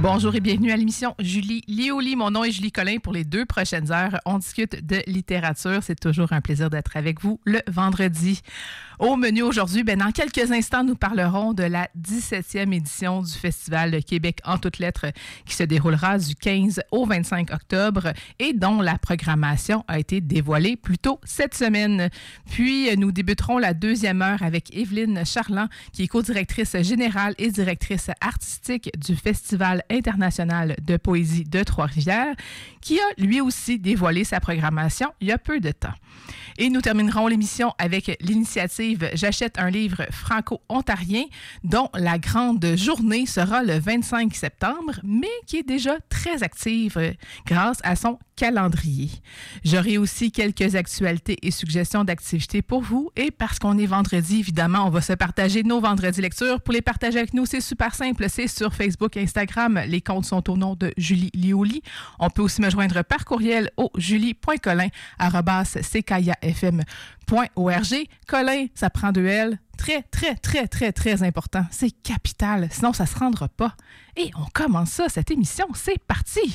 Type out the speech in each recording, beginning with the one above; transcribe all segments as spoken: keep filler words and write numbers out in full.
Bonjour et bienvenue à l'émission Julie Lioli. Mon nom est Julie Collin. Pour les deux prochaines heures, on discute de littérature. C'est toujours un plaisir d'être avec vous le vendredi. Au menu aujourd'hui, ben, dans quelques instants, nous parlerons de la dix-septième édition du Festival Québec en toutes lettres qui se déroulera du quinze au vingt-cinq octobre et dont la programmation a été dévoilée plus tôt cette semaine. Puis, nous débuterons la deuxième heure avec Évelyne Charland, qui est co-directrice générale et directrice artistique du Festival international de poésie de Trois-Rivières, qui a lui aussi dévoilé sa programmation il y a peu de temps. Et nous terminerons l'émission avec l'initiative J'achète un livre franco-ontarien, dont la grande journée sera le vingt-cinq septembre, mais qui est déjà très active grâce à son calendrier. J'aurai aussi quelques actualités et suggestions d'activités pour vous. Et parce qu'on est vendredi, évidemment, on va se partager nos vendredis lectures. Pour les partager avec nous, c'est super simple. C'est sur Facebook et Instagram. Les comptes sont au nom de Julie Lioli. On peut aussi me joindre par courriel au julie point collin arobase c k i a f m point org. Collin, ça prend deux L. Très, très, très, très, très important. C'est capital. Sinon, ça ne se rendra pas. Et on commence ça, cette émission. C'est parti!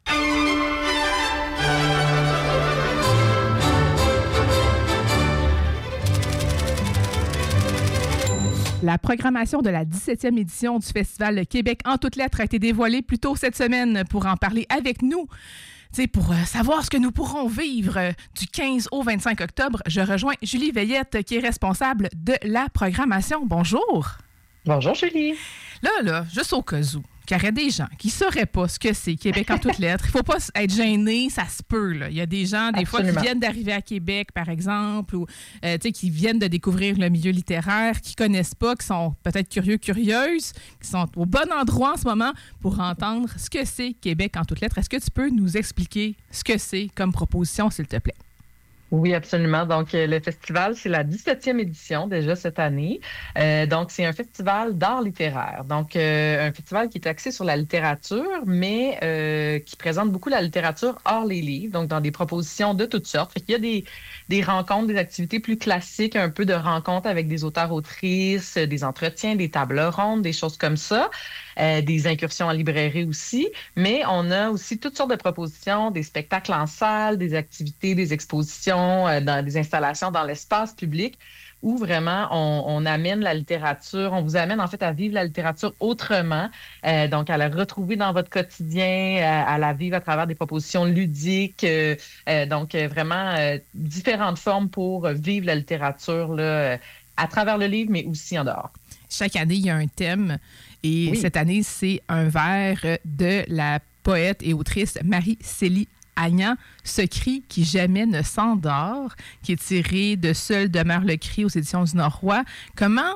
La programmation de la dix-septième édition du Festival Québec en toutes lettres a été dévoilée plus tôt cette semaine. Pour en parler avec nous, t'sais, pour euh, savoir ce que nous pourrons vivre euh, du quinze au vingt-cinq octobre, je rejoins Julie Veillette, qui est responsable de la programmation. Bonjour! Bonjour, Julie! Là, là, juste au cas où, qu'il y aurait des gens qui ne sauraient pas ce que c'est Québec en toutes lettres. Il ne faut pas être gêné, ça se peut. Là. Il y a des gens, des Absolument. fois, qui viennent d'arriver à Québec, par exemple, ou euh, qui viennent de découvrir le milieu littéraire, qui ne connaissent pas, qui sont peut-être curieux, curieuses, qui sont au bon endroit en ce moment pour entendre ce que c'est Québec en toutes lettres. Est-ce que tu peux nous expliquer ce que c'est comme proposition, s'il te plaît? Oui, absolument. Donc, euh, le festival, c'est la dix-septième édition déjà cette année. Euh, donc, c'est un festival d'art littéraire. Donc, euh, un festival qui est axé sur la littérature, mais euh, qui présente beaucoup la littérature hors les livres, donc dans des propositions de toutes sortes. Fait qu'il y a des, des rencontres, des activités plus classiques, un peu de rencontres avec des auteurs-autrices, des entretiens, des tables rondes, des choses comme ça. Euh, des incursions en librairie aussi, mais on a aussi toutes sortes de propositions, des spectacles en salle, des activités, des expositions, euh, dans des installations dans l'espace public où vraiment on, on amène la littérature, on vous amène en fait à vivre la littérature autrement, euh, donc à la retrouver dans votre quotidien, à, à la vivre à travers des propositions ludiques, euh, euh, donc euh, vraiment euh, différentes formes pour vivre la littérature là, euh, à travers le livre, mais aussi en dehors. Chaque année, il y a un thème. Et oui. Cette année, c'est un vers de la poète et autrice Marie-Célie Agnan, Ce cri qui jamais ne s'endort, qui est tiré de Seul demeure le cri aux éditions du Nord-Roi. Comment,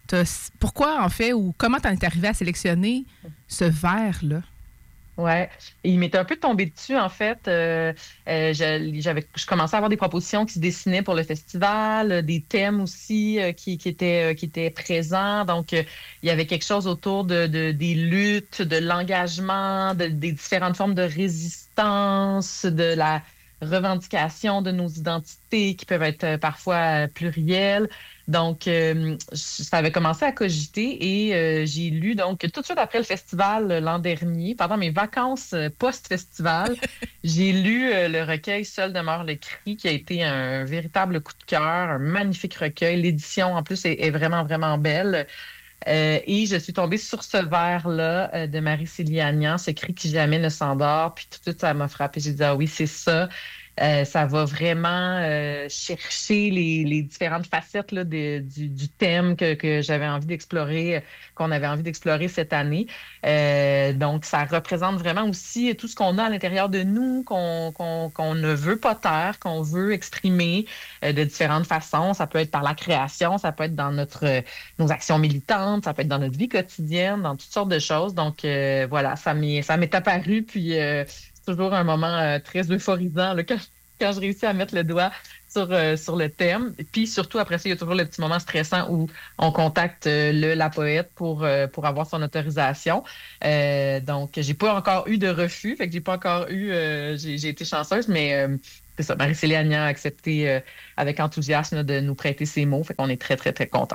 pourquoi en fait, ou comment t'en es arrivé à sélectionner ce vers-là? Oui, il m'était un peu tombé dessus, en fait. Euh, euh, j'avais, je commençais à avoir des propositions qui se dessinaient pour le festival, des thèmes aussi euh, qui, qui, étaient, euh, qui étaient présents. Donc, euh, il y avait quelque chose autour de, de, des luttes, de l'engagement, de, des différentes formes de résistance, de la revendication de nos identités qui peuvent être parfois plurielles. Donc, euh, ça avait commencé à cogiter et euh, j'ai lu donc tout de suite après le festival l'an dernier, pendant mes vacances post-festival, j'ai lu euh, le recueil Seul demeure le cri qui a été un véritable coup de cœur, un magnifique recueil. L'édition en plus est, est vraiment, vraiment belle. Euh, et je suis tombée sur ce vers-là euh, de Marie-Célie Agnan, Ce cri qui jamais ne s'endort. Puis tout de suite, ça m'a frappé. J'ai dit, ah oui, c'est ça. Euh, ça va vraiment euh, chercher les, les différentes facettes là, de, du, du thème que, que j'avais envie d'explorer, qu'on avait envie d'explorer cette année. Euh, donc, ça représente vraiment aussi tout ce qu'on a à l'intérieur de nous, qu'on, qu'on, qu'on ne veut pas taire, qu'on veut exprimer euh, de différentes façons. Ça peut être par la création, ça peut être dans notre euh, nos actions militantes, ça peut être dans notre vie quotidienne, dans toutes sortes de choses. Donc, euh, voilà, ça m'est, ça m'est apparu, puis... Euh, c'est toujours un moment euh, très euphorisant là, quand, quand je réussis à mettre le doigt sur, euh, sur le thème. Et puis surtout, après ça, il y a toujours le petit moment stressant où on contacte euh, le, la poète pour, euh, pour avoir son autorisation. Euh, donc, j'ai pas encore eu de refus, fait que j'ai pas encore eu... Euh, j'ai, j'ai été chanceuse, mais euh, c'est ça. Marie-Célie Agnan a accepté euh, avec enthousiasme de nous prêter ses mots, fait qu'on est très, très, très contents.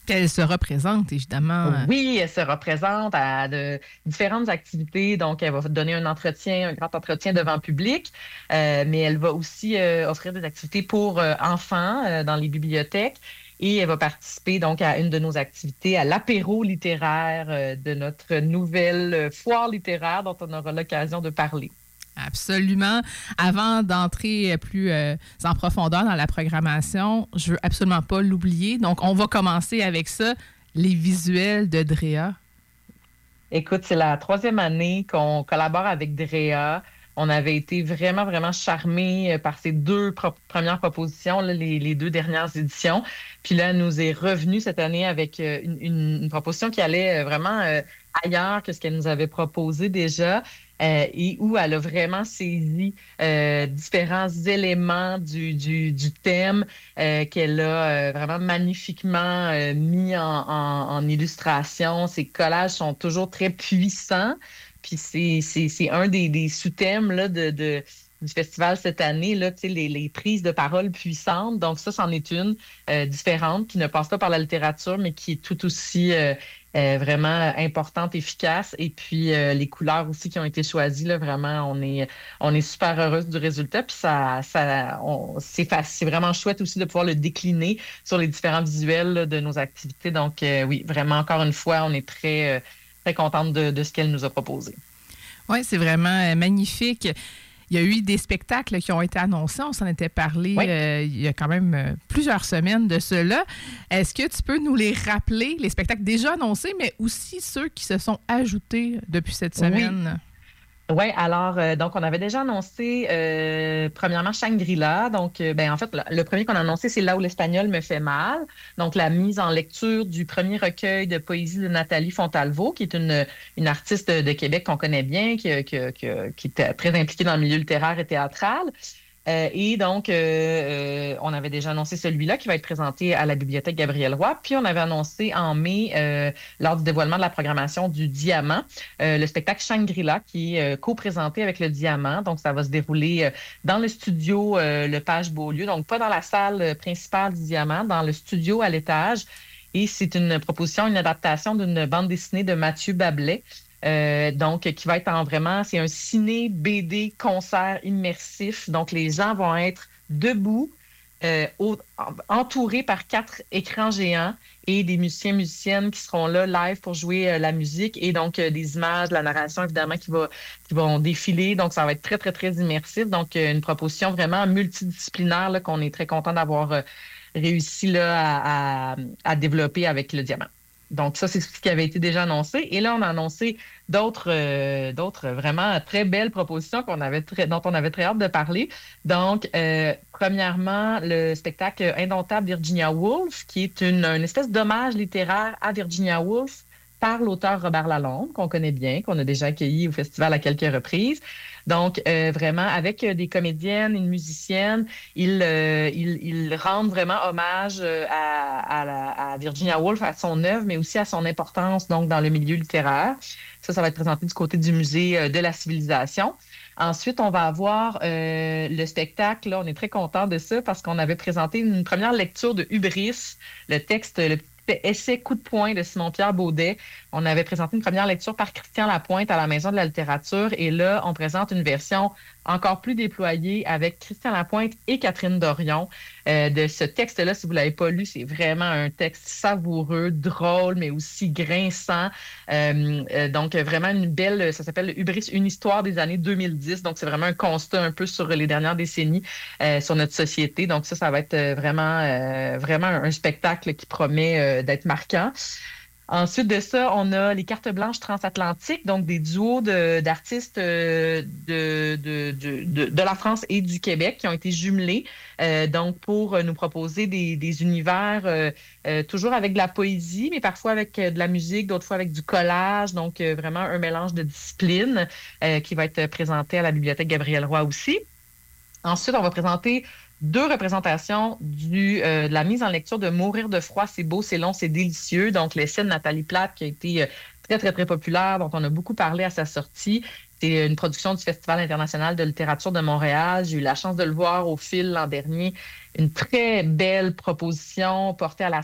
Puis elle se représente, évidemment. Oui, elle se représente à de différentes activités. Donc, elle va donner un entretien, un grand entretien devant le public, euh, mais elle va aussi euh, offrir des activités pour euh, enfants euh, dans les bibliothèques. Et elle va participer donc à une de nos activités, à l'apéro littéraire euh, de notre nouvelle foire littéraire dont on aura l'occasion de parler. Absolument. Avant d'entrer plus euh, en profondeur dans la programmation, je veux absolument pas l'oublier. Donc, on va commencer avec ça, les visuels de Drea. Écoute, c'est la troisième année qu'on collabore avec Drea. On avait été vraiment, vraiment charmés par ces deux pro- premières propositions, là, les, les deux dernières éditions. Puis là, elle nous est revenue cette année avec une, une, une proposition qui allait vraiment euh, ailleurs que ce qu'elle nous avait proposé déjà. Euh, et où elle a vraiment saisi euh, différents éléments du, du, du thème euh, qu'elle a euh, vraiment magnifiquement euh, mis en, en, en illustration. Ces collages sont toujours très puissants. Puis c'est, c'est, c'est un des, des sous-thèmes là, de, de, du festival cette année, là, les, les prises de parole puissantes. Donc ça, c'en est une euh, différente qui ne passe pas par la littérature, mais qui est tout aussi euh, euh, vraiment importante, efficace. Et puis euh, les couleurs aussi qui ont été choisies, là, vraiment, on est, on est super heureuse du résultat. Puis ça, ça, on, c'est, c'est vraiment chouette aussi de pouvoir le décliner sur les différents visuels là, de nos activités. Donc euh, oui, vraiment, encore une fois, on est très... Euh, très contente de, de ce qu'elle nous a proposé. Oui, c'est vraiment euh, magnifique. Il y a eu des spectacles qui ont été annoncés. On s'en était parlé oui. euh, il y a quand même euh, plusieurs semaines de cela. Est-ce que tu peux nous les rappeler, les spectacles déjà annoncés, mais aussi ceux qui se sont ajoutés depuis cette semaine? Oui. Oui, alors, euh, donc, on avait déjà annoncé, euh, premièrement, Shangri-La. Donc, euh, ben, en fait, le, le premier qu'on a annoncé, c'est Là où l'espagnol me fait mal. Donc, la mise en lecture du premier recueil de poésie de Nathalie Fontalvo, qui est une, une artiste de Québec qu'on connaît bien, qui, qui, qui, qui est très impliquée dans le milieu littéraire et théâtral. Euh, et donc, euh, euh, on avait déjà annoncé celui-là qui va être présenté à la Bibliothèque Gabriel-Roy. Puis, on avait annoncé en mai, euh, lors du dévoilement de la programmation du Diamant, euh, le spectacle Shangri-La qui est euh, co-présenté avec le Diamant. Donc, ça va se dérouler euh, dans le studio euh, Le Page Beaulieu. Donc, pas dans la salle principale du Diamant, dans le studio à l'étage. Et c'est une proposition, une adaptation d'une bande dessinée de Mathieu Bablet. Euh, donc, qui va être en vraiment, c'est un ciné, B D, concert immersif. Donc, les gens vont être debout, euh, au, entourés par quatre écrans géants et des musiciens, musiciennes qui seront là live pour jouer euh, la musique et donc euh, des images, de la narration évidemment qui, va, qui vont défiler. Donc, ça va être très, très, très immersif. Donc, euh, une proposition vraiment multidisciplinaire là, qu'on est très content d'avoir euh, réussi là, à, à, à développer avec le Diamant. Donc, ça, c'est ce qui avait été déjà annoncé. Et là, on a annoncé d'autres, euh, d'autres vraiment très belles propositions qu'on avait très, dont on avait très hâte de parler. Donc, euh, premièrement, le spectacle Indomptable Virginia Woolf, qui est une, une espèce d'hommage littéraire à Virginia Woolf par l'auteur Robert Lalonde, qu'on connaît bien, qu'on a déjà accueilli au festival à quelques reprises. Donc, euh, vraiment, avec des comédiennes, une musicienne, ils, euh, ils, ils rendent vraiment hommage à, à, la, à Virginia Woolf, à son œuvre, mais aussi à son importance donc dans le milieu littéraire. Ça, ça va être présenté du côté du musée de la civilisation. Ensuite, on va avoir euh, le spectacle. Là, on est très content de ça parce qu'on avait présenté une première lecture de Hubris, le texte, le essai Coup de poing de Simon-Pierre Baudet. On avait présenté une première lecture par Christian Lapointe à la Maison de la littérature et là, on présente une version encore plus déployée avec Christian Lapointe et Catherine Dorion euh, de ce texte-là. Si vous ne l'avez pas lu, c'est vraiment un texte savoureux, drôle, mais aussi grinçant. Euh, euh, donc, vraiment une belle... Ça s'appelle Hubris, une histoire des années deux mille dix. Donc, c'est vraiment un constat un peu sur les dernières décennies euh, sur notre société. Donc, ça, ça va être vraiment, euh, vraiment un spectacle qui promet euh, d'être marquant. Ensuite de ça, on a les cartes blanches transatlantiques, donc des duos de, d'artistes de, de, de, de, de la France et du Québec qui ont été jumelés, euh, donc pour nous proposer des, des univers euh, euh, toujours avec de la poésie, mais parfois avec de la musique, d'autres fois avec du collage, donc euh, vraiment un mélange de disciplines euh, qui va être présenté à la Bibliothèque Gabriel-Roy aussi. Ensuite, on va présenter deux représentations du, euh, de la mise en lecture de Mourir de froid, c'est beau, c'est long, c'est délicieux. Donc, l'essai de Nathalie Plate qui a été euh, très, très, très populaire, dont on a beaucoup parlé à sa sortie. C'est une production du Festival international de littérature de Montréal. J'ai eu la chance de le voir au fil l'an dernier. Une très belle proposition portée à la